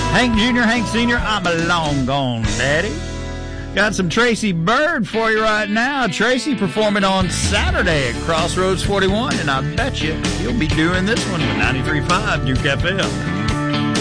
Hank Jr., Hank Sr., I'm a long gone daddy. Got some Tracy Byrd for you right now. Tracy performing on Saturday at Crossroads 41, and I bet you he'll be doing this one with 93.5 Nuke FM.